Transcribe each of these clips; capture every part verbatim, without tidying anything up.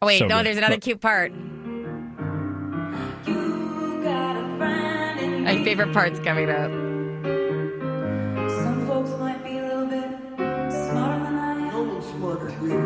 Oh, wait, So no, good. there's another Look. cute part. My favorite part's coming up. Some folks might be a little bit smarter than I am. A little smarter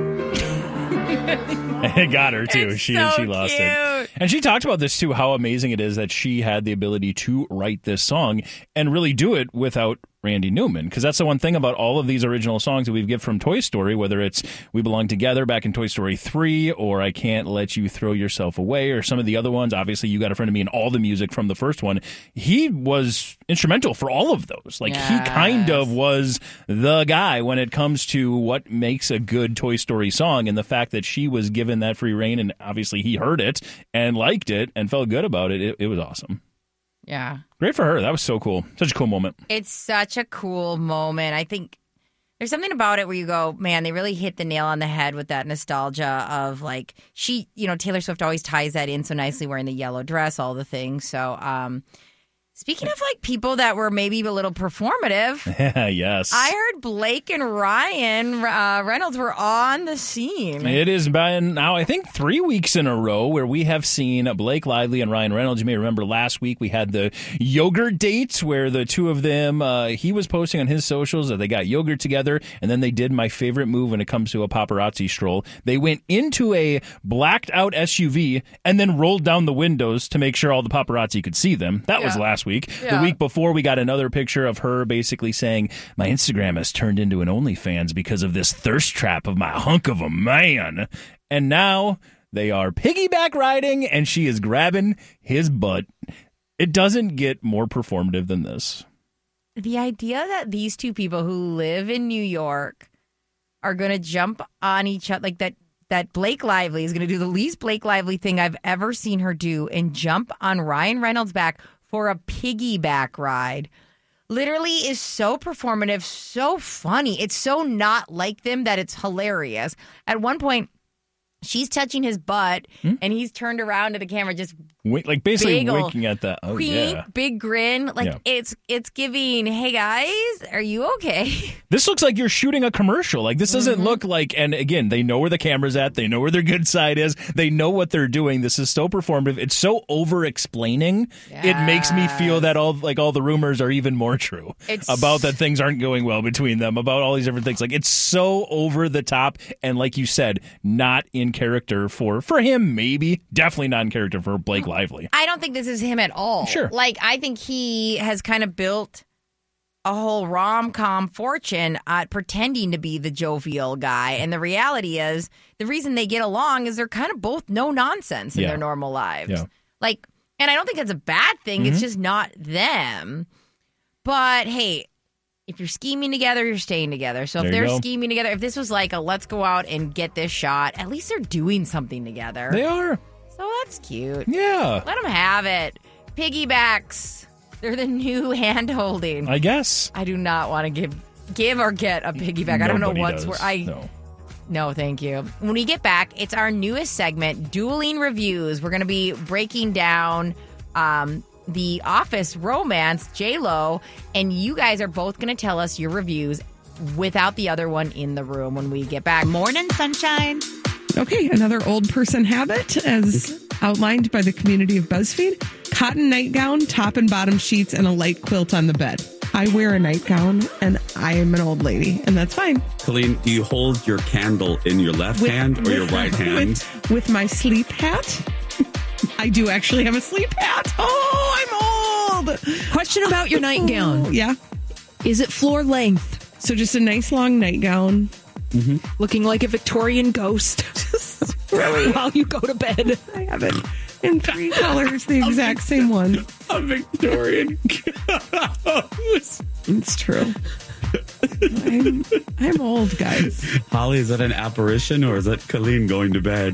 than me. It got her too. It's she so she lost cute. it. And she talked about this too, how amazing it is that she had the ability to write this song and really do it without Randy Newman. Because that's the one thing about all of these original songs that we get from Toy Story, whether it's We Belong Together back in Toy Story three, or I Can't Let You Throw Yourself Away, or some of the other ones. Obviously, You Got a Friend of Me and all the music from the first one. He was instrumental for all of those. Like, Yes. he kind of was the guy when it comes to what makes a good Toy Story song, and the fact that she was given that free reign, and obviously he heard it and liked it and felt good about it. It, it was awesome. Yeah. Great for her. That was so cool. Such a cool moment. It's such a cool moment. I think there's something about it where you go, man, they really hit the nail on the head with that nostalgia of like, she, you know, Taylor Swift always ties that in so nicely wearing the yellow dress, all the things. So, um, speaking of like people that were maybe a little performative, Yes. I heard Blake and Ryan uh, Reynolds were on the scene. It has been now, I think, three weeks in a row where we have seen Blake Lively and Ryan Reynolds. You may remember last week we had the yogurt dates where the two of them, uh, he was posting on his socials that they got yogurt together, and then they did my favorite move when it comes to a paparazzi stroll. They went into a blacked out S U V and then rolled down the windows to make sure all the paparazzi could see them. That was Yeah. last week. Yeah. The week before, we got another picture of her basically saying, my Instagram has turned into an OnlyFans because of this thirst trap of my hunk of a man. And now they are piggyback riding, and she is grabbing his butt. It doesn't get more performative than this. The idea that these two people who live in New York are going to jump on each other, like that, that Blake Lively is going to do the least Blake Lively thing I've ever seen her do and jump on Ryan Reynolds' back for a piggyback ride, literally is so performative, so funny. It's so not like them that it's hilarious. At one point, she's touching his butt, hmm? and he's turned around to the camera, just Wait, like basically big winking at that. Oh, wink, yeah. big grin. Like Yeah. it's it's giving, hey guys, are you okay? This looks like you're shooting a commercial. Like, this doesn't mm-hmm. look like, and again, they know where the camera's at. They know where their good side is. They know what they're doing. This is so performative. It's so over-explaining. Yes. It makes me feel that all like all the rumors are even more true It's... about that things aren't going well between them, about all these different things. Like, it's so over the top, and like you said, not in character for, for him, maybe. Definitely not in character for Blake Lively. I don't think this is him at all. Sure. Like, I think he has kind of built a whole rom-com fortune at pretending to be the jovial guy. And the reality is, the reason they get along is they're kind of both no-nonsense in yeah. their normal lives. Yeah. Like, and I don't think that's a bad thing. Mm-hmm. It's just not them. But, hey, if you're scheming together, you're staying together. So if There you they're go. scheming together, if this was like a let's go out and get this shot, at least they're doing something together. They are. So that's cute. Yeah. Let them have it. Piggybacks. They're the new hand holding. I guess. I do not want to give give or get a piggyback. I don't know Nobody what's does. where I No. No, thank you. When we get back, it's our newest segment, Dueling Reviews. We're going to be breaking down um, the Office romance, J-Lo, and you guys are both going to tell us your reviews without the other one in the room when we get back. Morning, sunshine. Okay, another old person habit, as outlined by the community of BuzzFeed. Cotton nightgown, top and bottom sheets, and a light quilt on the bed. I wear a nightgown, and I am an old lady, and that's fine. Colleen, do you hold your candle in your left With- hand or with- your right hand? With, with my sleep hat. I do actually have a sleep hat. Oh, I'm old. Question about your nightgown. Oh, yeah. Is it floor length? So just a nice long nightgown. Mm-hmm. Looking like a Victorian ghost. Really? While you go to bed. I have it in three colors, the exact same one. A Victorian ghost. It's true. I'm, I'm old, guys. Holly, is that an apparition or is that Colleen going to bed?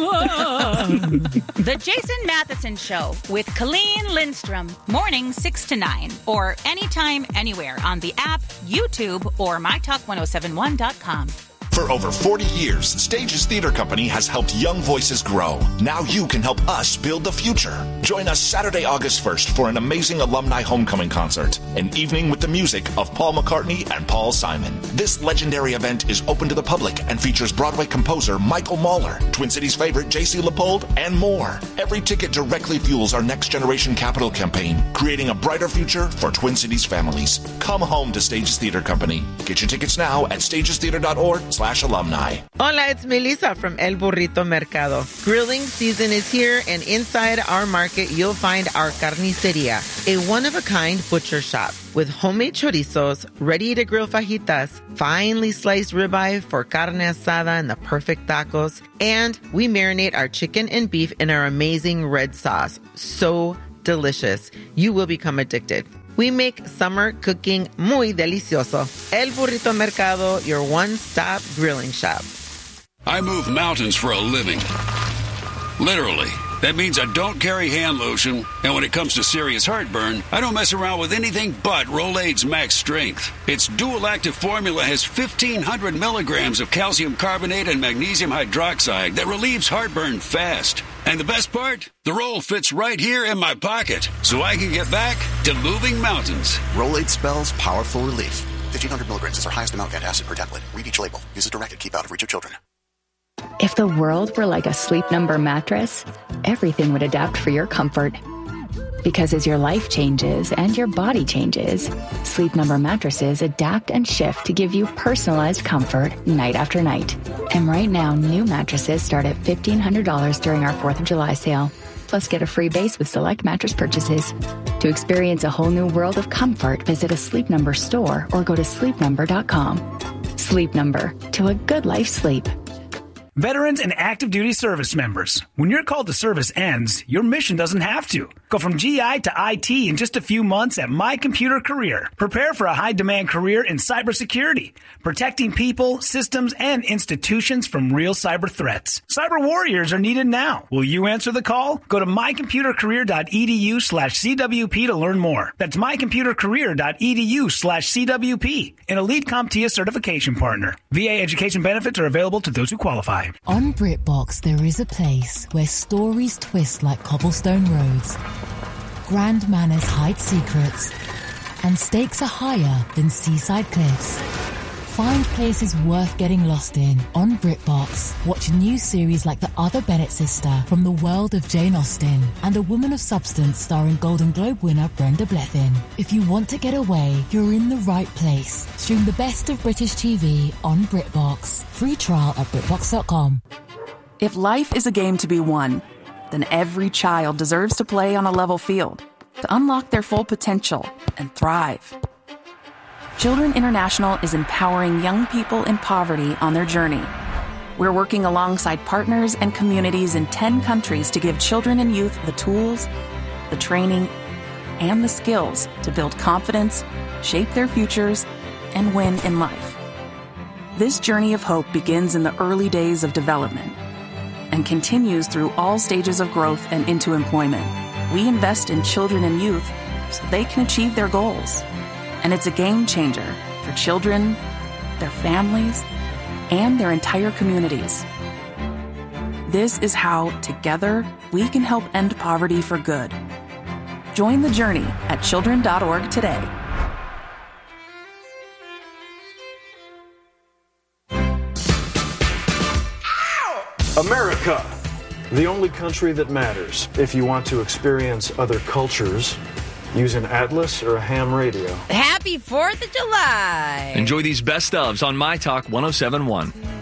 The Jason Matheson Show with Colleen Lindstrom. Morning six to nine. Or anytime, anywhere on the app, YouTube, or my talk ten seventy-one dot com. For over forty years, Stages Theater Company has helped young voices grow. Now you can help us build the future. Join us Saturday, August first for an amazing alumni homecoming concert, an evening with the music of Paul McCartney and Paul Simon. This legendary event is open to the public and features Broadway composer Michael Mahler, Twin Cities favorite J C Leopold, and more. Every ticket directly fuels our Next Generation Capital campaign, creating a brighter future for Twin Cities families. Come home to Stages Theater Company. Get your tickets now at stages theater dot org slash alumni. Hola, it's Melissa from El Burrito Mercado. Grilling season is here, and inside our market, you'll find our carniceria, a one-of-a-kind butcher shop with homemade chorizos, ready-to-grill fajitas, finely sliced ribeye for carne asada and the perfect tacos, and we marinate our chicken and beef in our amazing red sauce. So delicious. You will become addicted. We make summer cooking muy delicioso. El Burrito Mercado, your one-stop grilling shop. I move mountains for a living. Literally. That means I don't carry hand lotion, and when it comes to serious heartburn, I don't mess around with anything but Rolaids Max Strength. Its dual-active formula has fifteen hundred milligrams of calcium carbonate and magnesium hydroxide that relieves heartburn fast. And the best part? The roll fits right here in my pocket, so I can get back to moving mountains. Rolaids spells powerful relief. fifteen hundred milligrams is our highest amount of antacid per tablet. Read each label. Use as directed. Keep out of reach of children. If the world were like a Sleep Number mattress, everything would adapt for your comfort. Because as your life changes and your body changes, Sleep Number mattresses adapt and shift to give you personalized comfort night after night. And right now, new mattresses start at fifteen hundred dollars during our fourth of July sale. Plus, get a free base with select mattress purchases. To experience a whole new world of comfort, visit a Sleep Number store or go to sleep number dot com. Sleep Number, to a good life sleep. Veterans and active duty service members, when your call to service ends, your mission doesn't have to. Go from G I to I T in just a few months at My Computer Career. Prepare for a high-demand career in cybersecurity, protecting people, systems, and institutions from real cyber threats. Cyber warriors are needed now. Will you answer the call? Go to my computer career dot e d u slash C W P to learn more. That's my computer career dot e d u slash C W P, an elite CompTIA certification partner. V A education benefits are available to those who qualify. On BritBox, there is a place where stories twist like cobblestone roads, grand manners hide secrets, and stakes are higher than seaside cliffs. Find places worth getting lost in on BritBox. Watch new series like The Other Bennett Sister from the world of Jane Austen and A Woman of Substance starring Golden Globe winner Brenda Blethyn. If you want to get away, you're in the right place. Stream the best of British T V on BritBox. Free trial at BritBox dot com. If life is a game to be won, then every child deserves to play on a level field to unlock their full potential and thrive. Children International is empowering young people in poverty on their journey. We're working alongside partners and communities in ten countries to give children and youth the tools, the training, and the skills to build confidence, shape their futures, and win in life. This journey of hope begins in the early days of development and continues through all stages of growth and into employment. We invest in children and youth so they can achieve their goals. And it's a game changer for children, their families, and their entire communities. This is how, together, we can help end poverty for good. Join the journey at children dot org today. America, the only country that matters. If you want to experience other cultures, use an Atlas or a ham radio. Happy fourth of July. Enjoy these best ofs on My Talk one oh seven point one.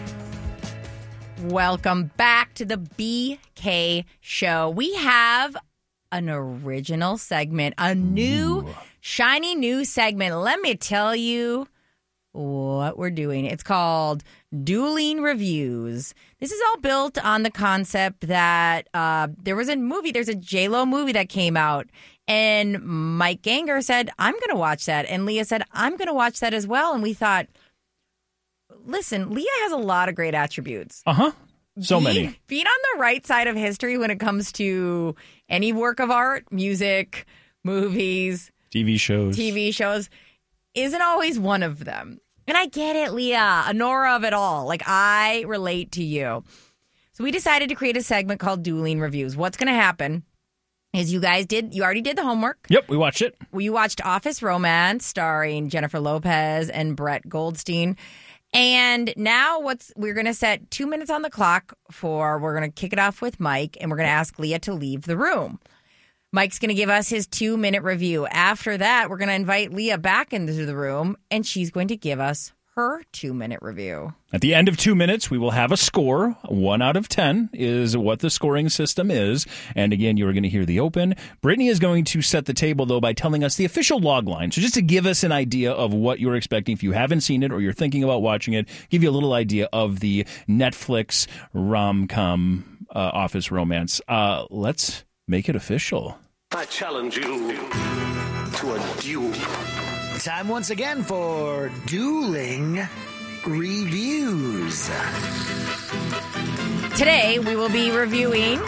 Welcome back to the B K Show. We have an original segment, a new, Ooh. shiny new segment. Let me tell you what we're doing. It's called Dueling Reviews. This is all built on the concept that uh, there was a movie, there's a J-Lo movie that came out. And Mike Ganger said, I'm going to watch that. And Leah said, I'm going to watch that as well. And we thought, listen, Leah has a lot of great attributes. Uh-huh. So being, many. Being on the right side of history when it comes to any work of art, music, movies, T V shows, T V shows, isn't always one of them. And I get it, Leah, a Nora of it all. Like, I relate to you. So we decided to create a segment called Dueling Reviews. What's going to happen is you guys did, you already did the homework. Yep, we watched it. We watched Office Romance starring Jennifer Lopez and Brett Goldstein. And now what's we're going to set two minutes on the clock for, we're going to kick it off with Mike, and we're going to ask Leah to leave the room. Mike's going to give us his two-minute review. After that, we're going to invite Leah back into the room, and she's going to give us her two-minute review. At the end of two minutes, we will have a score. One out of ten is what the scoring system is. And again, you are going to hear the open. Brittany is going to set the table, though, by telling us the official log line. So just to give us an idea of what you're expecting, if you haven't seen it or you're thinking about watching it, give you a little idea of the Netflix rom-com uh, Office Romance. Uh, let's make it official. I challenge you to a duel. Time once again for Dueling Reviews. Today, we will be reviewing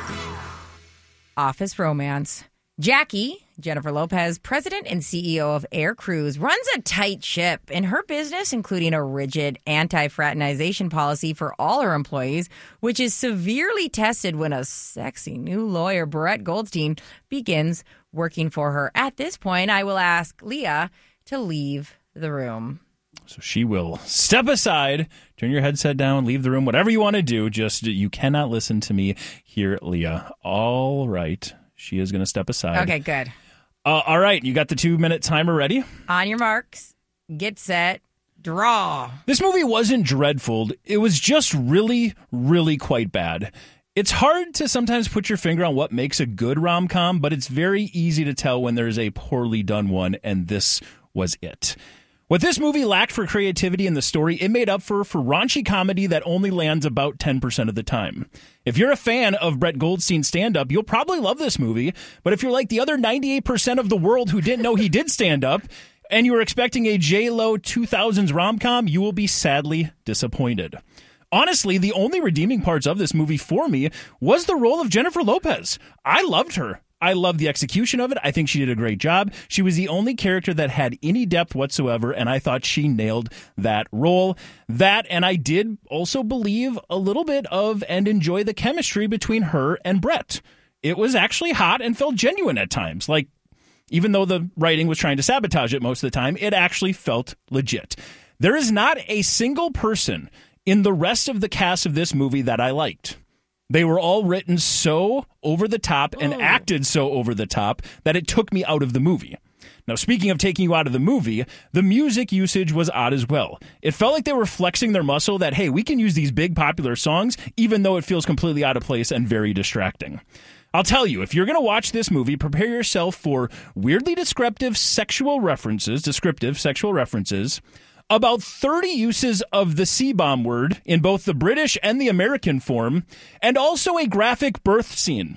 Office Romance. Jackie, Jennifer Lopez, president and C E O of Air Cruise, runs a tight ship in her business, including a rigid anti-fraternization policy for all her employees, which is severely tested when a sexy new lawyer, Brett Goldstein, begins working for her. At this point, I will ask Leah to leave the room. So she will step aside, turn your headset down, leave the room, whatever you want to do. Just you cannot listen to me here, Leah. All right. She is going to step aside. Okay, good. Uh, all right. You got the two-minute timer ready? On your marks, get set, draw. This movie wasn't dreadful. It was just really, really quite bad. It's hard to sometimes put your finger on what makes a good rom-com, but it's very easy to tell when there's a poorly done one, and this was it. What this movie lacked for creativity in the story, it made up for for raunchy comedy that only lands about ten percent of the time. If you're a fan of Brett Goldstein's stand-up, you'll probably love this movie. But if you're like the other ninety-eight percent of the world who didn't know he did stand-up, and you were expecting a J-Lo two thousands rom-com, you will be sadly disappointed. Honestly, the only redeeming parts of this movie for me was the role of Jennifer Lopez. I loved her. I love the execution of it. I think she did a great job. She was the only character that had any depth whatsoever, and I thought she nailed that role. That, and I did also believe a little bit of and enjoy the chemistry between her and Brett. It was actually hot and felt genuine at times. Like, even though the writing was trying to sabotage it most of the time, it actually felt legit. There is not a single person in the rest of the cast of this movie that I liked. They were all written so over the top and oh. acted so over the top that it took me out of the movie. Now, speaking of taking you out of the movie, the music usage was odd as well. It felt like they were flexing their muscle that, hey, we can use these big popular songs, even though it feels completely out of place and very distracting. I'll tell you, if you're going to watch this movie, prepare yourself for weirdly descriptive sexual references, descriptive sexual references, about thirty uses of the C-bomb word in both the British and the American form, and also a graphic birth scene.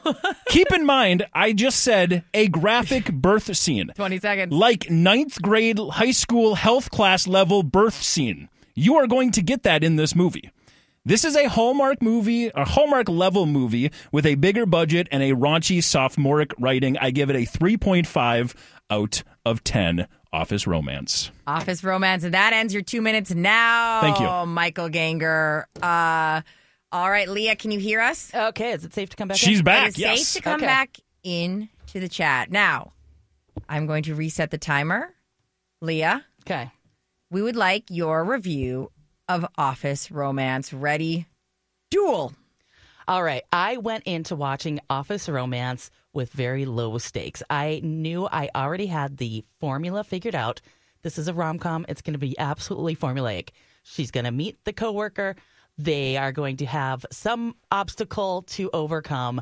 Keep in mind, I just said a graphic birth scene. twenty seconds. Like ninth grade high school health class level birth scene. You are going to get that in this movie. This is a Hallmark movie, a Hallmark level movie with a bigger budget and a raunchy sophomoric writing. I give it a three point five out of ten. Office Romance. Office Romance. And that ends your two minutes now. Thank you. Michael Ganger. Uh, all right, Leah, can you hear us? Okay. Is it safe to come back She's in? back, It is yes. safe to come Okay. back in to the chat. Now, I'm going to reset the timer. Leah. Okay. We would like your review of Office Romance. Ready? Duel. All right. I went into watching Office Romance with very low stakes. I knew I already had the formula figured out. This is a rom-com. It's going to be absolutely formulaic. She's going to meet the coworker. They are going to have some obstacle to overcome,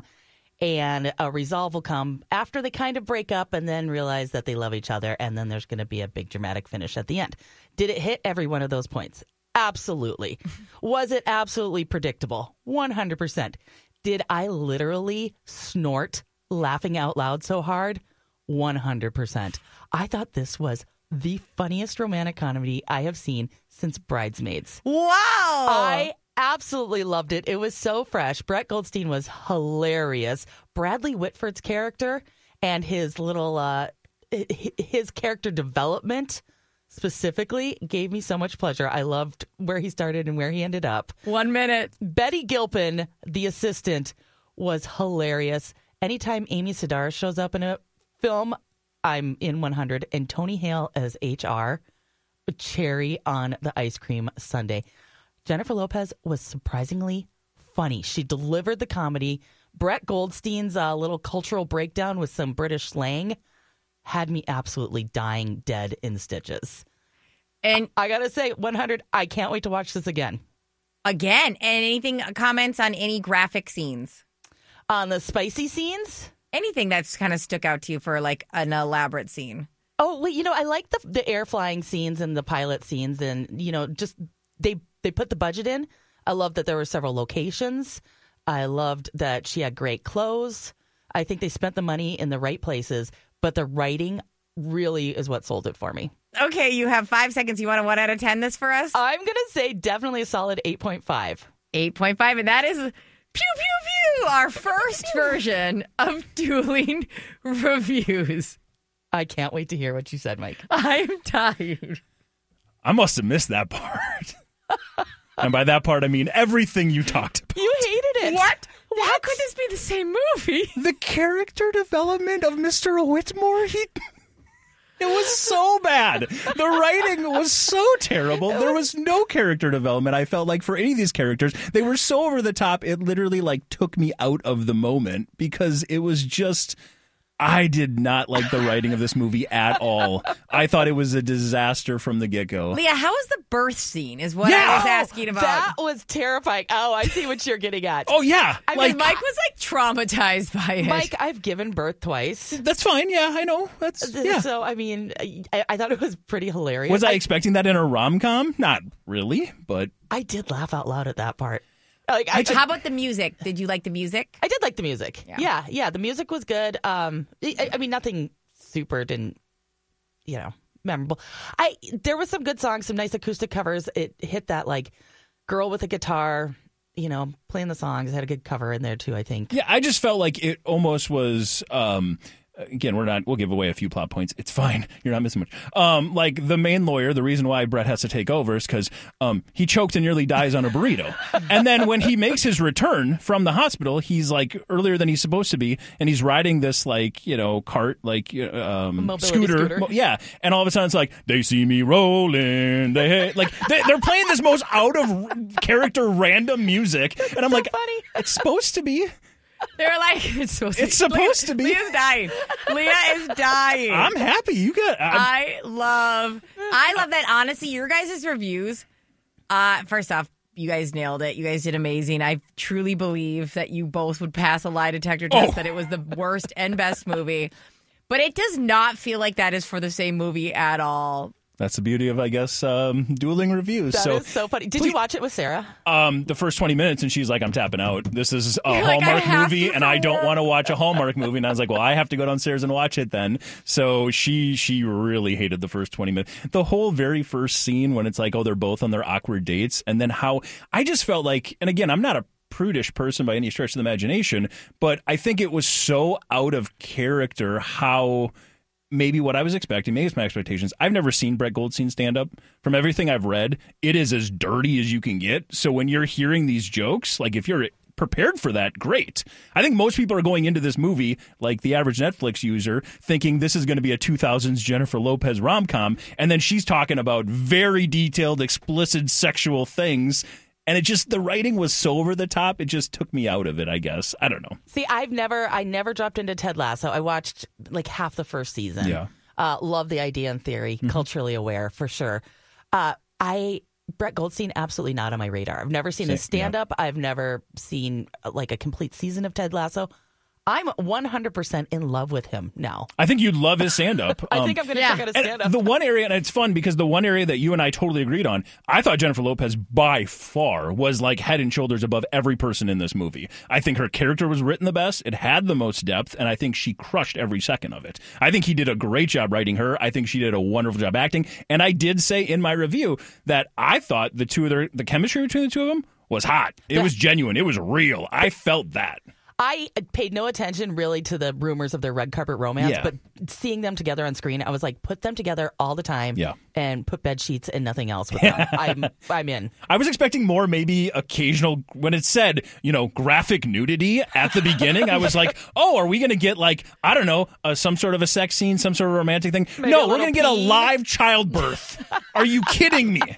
and a resolve will come after they kind of break up and then realize that they love each other, and then there's going to be a big dramatic finish at the end. Did it hit every one of those points? Absolutely. Was it absolutely predictable? one hundred percent. Did I literally snort laughing out loud so hard? one hundred percent. I thought this was the funniest romantic comedy I have seen since Bridesmaids. Wow. I absolutely loved it. It was so fresh. Brett Goldstein was hilarious. Bradley Whitford's character and his little, uh, his character development, specifically gave me so much pleasure. I loved where he started and where he ended up. One minute. Betty Gilpin, the assistant, was hilarious. Anytime Amy Sedaris shows up in a film, I'm in one hundred. And Tony Hale as H R, cherry on the ice cream sundae. Jennifer Lopez was surprisingly funny. She delivered the comedy. Brett Goldstein's uh, little cultural breakdown with some British slang had me absolutely dying dead in stitches. And I gotta say, one hundred, I can't wait to watch this again. Again? And anything, comments on any graphic scenes? On the spicy scenes? Anything that's kind of stuck out to you for like an elaborate scene? Oh, well, you know, I like the the air flying scenes and the pilot scenes, and, you know, just they they put the budget in. I love that there were several locations. I loved that she had great clothes. I think they spent the money in the right places, but the writing really is what sold it for me. Okay, you have five seconds. You want a one out of ten this for us? I'm going to say definitely a solid eight point five. eight point five, and that is pew, pew, pew, our first version of Dueling Reviews. I can't wait to hear what you said, Mike. I'm tired. I must have missed that part. And by that part, I mean everything you talked about. You hated it. What? what? How could this be the same movie? The character development of Mister Whitmore, he... It was so bad. The writing was so terrible. There was no character development, I felt like, for any of these characters. They were so over the top, it literally like took me out of the moment because it was just... I did not like the writing of this movie at all. I thought it was a disaster from the get-go. Leah, how was the birth scene is what Yeah. I was asking about. That was terrifying. Oh, I see what you're getting at. Oh, yeah. I like, mean, Mike was like traumatized by it. Mike, I've given birth twice. That's fine. Yeah, I know. That's yeah. So, I mean, I, I thought it was pretty hilarious. Was I, I expecting that in a rom-com? Not really, but... I did laugh out loud at that part. Like, I, How about the music? Did you like the music? I did like the music. Yeah, yeah. yeah the music was good. Um, I, I mean, nothing super didn't, you know, memorable. I there was some good songs, some nice acoustic covers. It hit that like girl with a guitar, you know, playing the songs. It had a good cover in there too, I think. Yeah, I just felt like it almost was. Um, Again, we're not. We'll give away a few plot points. It's fine. You're not missing much. Um, like the main lawyer, the reason why Brett has to take over is because um, he choked and nearly dies on a burrito. And then when he makes his return from the hospital, he's like earlier than he's supposed to be, and he's riding this like you know cart, like um, scooter. scooter. Mo- yeah, and all of a sudden it's like they see me rolling. They like they, they're playing this most out of character random music, and I'm so like, funny. It's supposed to be. They're like, it's supposed, It's to, supposed Leah, to be. Leah's dying. Leah is dying. I'm happy. You got. I'm, I love, I love that. Honestly, your guys' reviews. Uh, first off, you guys nailed it. You guys did amazing. I truly believe that you both would pass a lie detector test. Oh. That it was the worst and best movie, but it does not feel like that is for the same movie at all. That's the beauty of, I guess, um, dueling reviews. That so, is so funny. Did please, you watch it with Sarah? Um, the first twenty minutes, and she's like, "I'm tapping out. This is a You're like, Hallmark "I have movie, to and for I don't work." want to watch a Hallmark movie." And I was like, "Well, I have to go downstairs and watch it then." So she she really hated the first twenty minutes. The whole very first scene when it's like, oh, they're both on their awkward dates, and then how I just felt like, and again, I'm not a prudish person by any stretch of the imagination, but I think it was so out of character how. Maybe what I was expecting, maybe it's my expectations. I've never seen Brett Goldstein stand up. From everything I've read, it is as dirty as you can get. So when you're hearing these jokes, like if you're prepared for that, great. I think most people are going into this movie, like the average Netflix user, thinking this is going to be a two thousands Jennifer Lopez rom-com, and then she's talking about very detailed, explicit sexual things. And it just, the writing was so over the top, it just took me out of it, I guess. I don't know. See, I've never, I never dropped into Ted Lasso. I watched like half the first season. Yeah. Uh, love the idea and theory, Mm-hmm. culturally aware for sure. Uh, I, Brett Goldstein, absolutely not on my radar. I've never seen Same, his stand up. I've never seen uh, like a complete season of Ted Lasso. I'm one hundred percent in love with him now. I think you'd love his stand-up. I think I'm going to yeah. check out his And stand-up. the one area, and it's fun because the one area that you and I totally agreed on, I thought Jennifer Lopez by far was like head and shoulders above every person in this movie. I think her character was written the best. It had the most depth, and I think she crushed every second of it. I think he did a great job writing her. I think she did a wonderful job acting. And I did say in my review that I thought the two of their, the chemistry between the two of them was hot. It was genuine. It was real. I felt that. I paid no attention really to the rumors of their red carpet romance, Yeah. but seeing them together on screen, I was like, put them together all the time Yeah. and put bed sheets and nothing else with them. I'm, I'm in. I was expecting more, maybe occasional, when it said, you know, graphic nudity at the beginning, I was like, oh, are we going to get like, I don't know, uh, some sort of a sex scene, some sort of romantic thing? Maybe no, a we're going to get a little pee. live childbirth. Are you kidding me?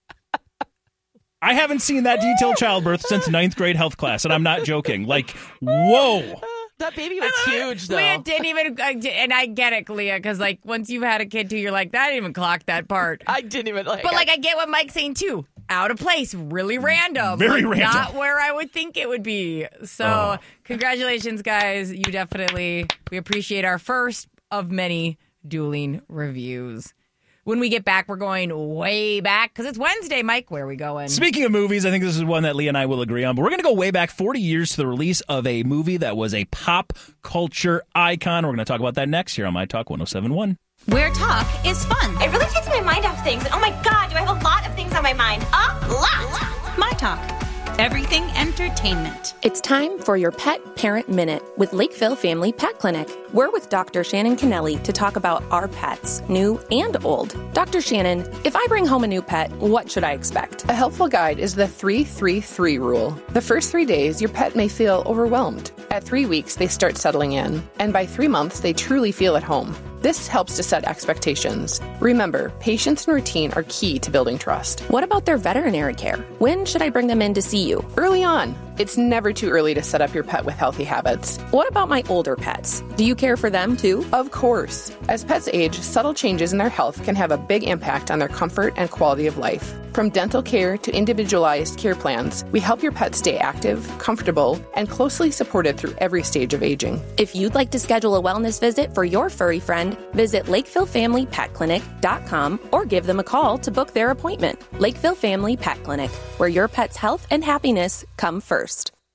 I haven't seen that detailed childbirth since ninth grade health class, and I'm not joking. Like, whoa. That baby was huge, though. Leah didn't even, and I get it, Leah, because like once you've had a kid too, you're like, that didn't even clock that part. I didn't even like. But like, I get what Mike's saying too. Out of place, really random, Very like, random. not where I would think it would be. So, Oh. congratulations, guys! You definitely we appreciate our first of many dueling reviews. When we get back, we're going way back because it's Wednesday. Mike, where are we going? Speaking of movies, I think this is one that Lee and I will agree on, but we're going to go way back forty years to the release of a movie that was a pop culture icon. We're going to talk about that next here on My Talk one oh seven point one. Where talk is fun. It really takes my mind off things. And oh my God, do I have a lot of things on my mind? A lot. My Talk. Everything entertainment. It's time for your Pet Parent Minute with Lakeville Family Pet Clinic. We're with Doctor Shannon Kennelly to talk about our pets, new and old. Doctor Shannon, if I bring home a new pet, what should I expect? A helpful guide is the three three three rule. The first three days, your pet may feel overwhelmed. At three weeks, they start settling in. And by three months, they truly feel at home. This helps to set expectations. Remember, patience and routine are key to building trust. What about their veterinary care? When should I bring them in to see you? Early on. It's never too early to set up your pet with healthy habits. What about my older pets? Do you care for them too? Of course. As pets age, subtle changes in their health can have a big impact on their comfort and quality of life. From dental care to individualized care plans, we help your pet stay active, comfortable, and closely supported through every stage of aging. If you'd like to schedule a wellness visit for your furry friend, visit Lakeville Family Pet Clinic dot com or give them a call to book their appointment. Lakeville Family Pet Clinic, where your pet's health and happiness come first.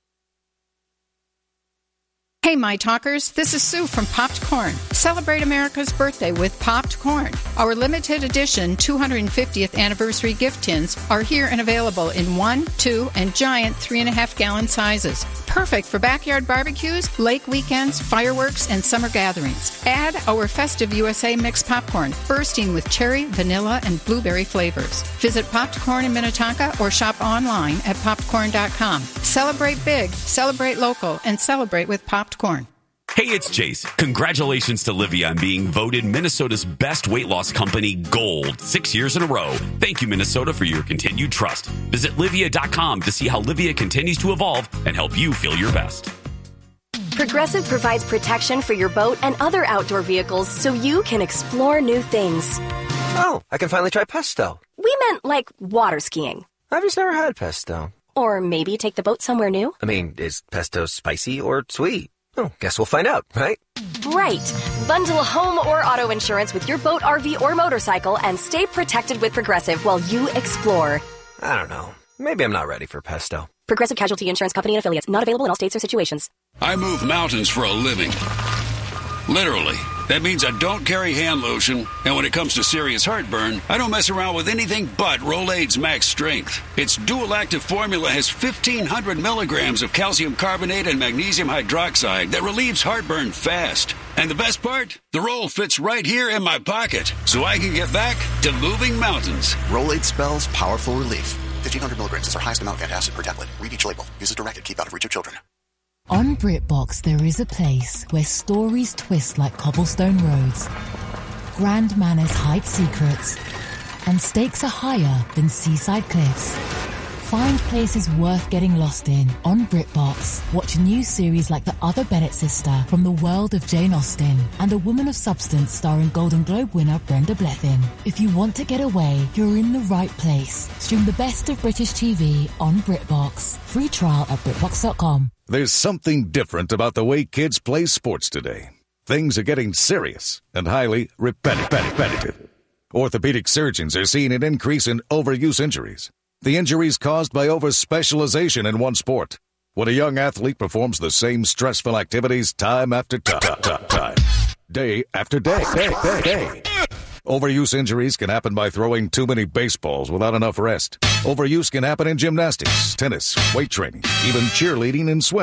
Hey, My Talkers, this is Sue from Popped Corn. Celebrate America's birthday with Popped Corn. Our limited edition two hundred fiftieth anniversary gift tins are here and available in one, two, and giant three and a half gallon sizes. Perfect for backyard barbecues, lake weekends, fireworks, and summer gatherings. Add our festive U S A mixed popcorn, bursting with cherry, vanilla, and blueberry flavors. Visit Popped Corn in Minnetonka or shop online at popped corn dot com. Celebrate big, celebrate local, and celebrate with Popped Corn. Hey, it's Chase. Congratulations to Livia on being voted Minnesota's best weight loss company Gold six years in a row. Thank you, Minnesota, for your continued trust. Visit Livia dot com to see how Livia continues to evolve and help you feel your best. Progressive provides protection for your boat and other outdoor vehicles so you can explore new things. Oh, I can finally try pesto. We meant like water skiing. I've just never had pesto. Or maybe take the boat somewhere new. I mean, is pesto spicy or sweet? Oh, guess we'll find out, right? Right. Bundle home or auto insurance with your boat, R V, or motorcycle and stay protected with Progressive while you explore. I don't know. Maybe I'm not ready for pesto. Progressive Casualty Insurance Company and affiliates. Not available in all states or situations. I move mountains for a living. Literally. That means I don't carry hand lotion, and when it comes to serious heartburn, I don't mess around with anything but Rolaids Max Strength. Its dual-active formula has fifteen hundred milligrams of calcium carbonate and magnesium hydroxide that relieves heartburn fast. And the best part? The roll fits right here in my pocket, so I can get back to moving mountains. Rolaids spells powerful relief. fifteen hundred milligrams is our highest amount of antacid per tablet. Read each label. Use as directed. Keep out of reach of children. On BritBox, there is a place where stories twist like cobblestone roads, grand manners hide secrets, and stakes are higher than seaside cliffs. Find places worth getting lost in on BritBox. Watch new series like The Other Bennett Sister from the world of Jane Austen and A Woman of Substance starring Golden Globe winner Brenda Blethyn. If you want to get away, you're in the right place. Stream the best of British T V on BritBox. Free trial at britbox dot com. There's something different about the way kids play sports today. Things are getting serious and highly repetitive. repetitive. Orthopedic surgeons are seeing an increase in overuse injuries. The injuries caused by over-specialization in one sport. When a young athlete performs the same stressful activities time after time, time, time day after day, day, day, day. Overuse injuries can happen by throwing too many baseballs without enough rest. Overuse can happen in gymnastics, tennis, weight training, even cheerleading and swimming.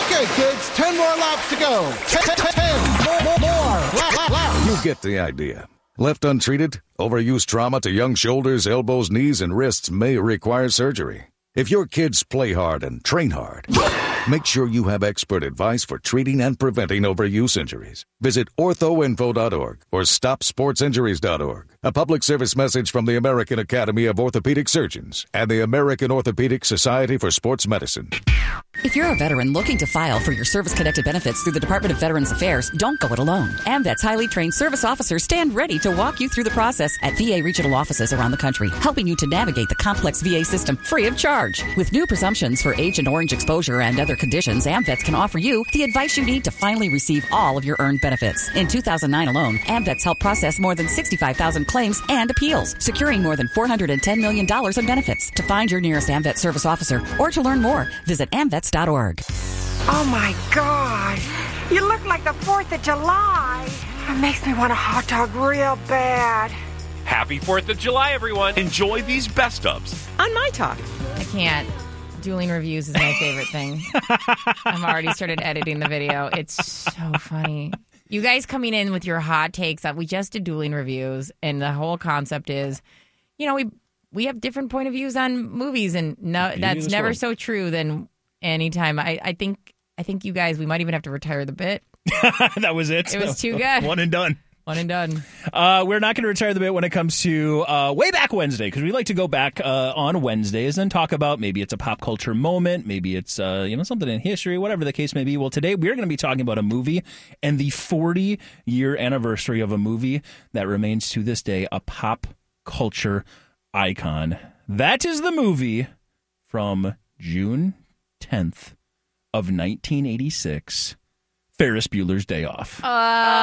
Okay, kids, ten more laps to go. Ten, ten, ten. More, more, more. Lap, lap, lap. You get the idea. Left untreated, overuse trauma to young shoulders, elbows, knees, and wrists may require surgery. If your kids play hard and train hard, make sure you have expert advice for treating and preventing overuse injuries. Visit ortho info dot org or stop sports injuries dot org. A public service message from the American Academy of Orthopedic Surgeons and the American Orthopedic Society for Sports Medicine. If you're a veteran looking to file for your service-connected benefits through the Department of Veterans Affairs, don't go it alone. AMVET's highly trained service officers stand ready to walk you through the process at V A regional offices around the country, helping you to navigate the complex V A system free of charge. With new presumptions for Agent Orange exposure and other conditions, AMVETS can offer you the advice you need to finally receive all of your earned benefits. In two thousand nine alone, AMVETS helped process more than sixty-five thousand claims and appeals, securing more than four hundred ten million dollars in benefits. To find your nearest AMVET service officer or to learn more, visit amvets dot org. Oh my God, you look like the fourth of July. It makes me want a hot dog real bad. Happy fourth of July, everyone. Enjoy these best ofs On My Talk. I can't. Dueling reviews is my favorite thing. I've already started editing the video. It's so funny. You guys coming in with your hot takes. We just did dueling reviews, and the whole concept is, you know, we we have different point of views on movies, and no, that's never so true than anytime. I, I think I think you guys, we might even have to retire the bit. That was it. It was too good. One and done. One and done. Uh, we're not going to retire the bit when it comes to uh, Way Back Wednesday, because we like to go back uh, on Wednesdays and talk about maybe it's a pop culture moment, maybe it's uh, you know something in history, whatever the case may be. Well, today we're going to be talking about a movie and the forty-year anniversary of a movie that remains to this day a pop culture icon. That is the movie from June tenth of nineteen eighty-six. Ferris Bueller's Day Off. Oh,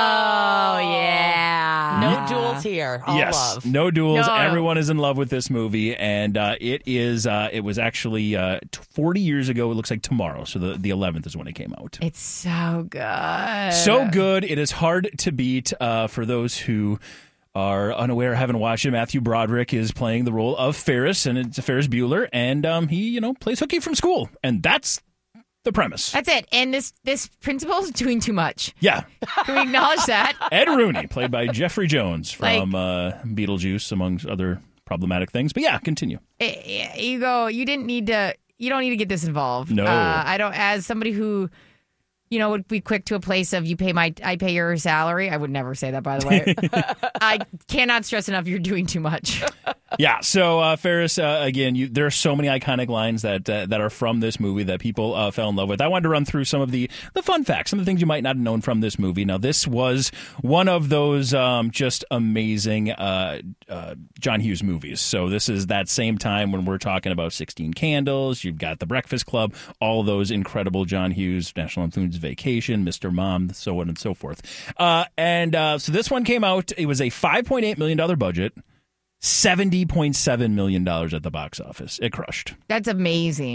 yeah. No yeah. duels here. All yes, love. no duels. No. Everyone is in love with this movie, and uh, it is. Uh, it was actually uh, forty years ago. It looks like tomorrow, so the the eleventh is when it came out. It's so good. So good. It is hard to beat. Uh, for those who are unaware, haven't watched it, Matthew Broderick is playing the role of Ferris, and it's Ferris Bueller, and um, he you know plays hooky from school, and that's the premise. That's it. And this this principal is doing too much. Yeah. Can we acknowledge that? Ed Rooney, played by Jeffrey Jones from like, uh, Beetlejuice, among other problematic things. But yeah, continue. It, you go, you didn't need to, you don't need to get this involved. No. Uh, I don't, as somebody who, you know, would be quick to a place of you pay my, I pay your salary. I would never say that, by the way. I cannot stress enough, you're doing too much. Yeah, so uh, Ferris, uh, again, you, there are so many iconic lines that uh, that are from this movie that people uh, fell in love with. I wanted to run through some of the, the fun facts, some of the things you might not have known from this movie. Now, this was one of those um, just amazing uh, uh, John Hughes movies. So this is that same time when we're talking about sixteen Candles, you've got The Breakfast Club, all those incredible John Hughes, National Lampoon's Vacation, Mister Mom, so on and so forth. Uh, and uh, so this one came out, it was a five point eight million dollars budget. seventy point seven million dollars at the box office. It crushed. That's amazing.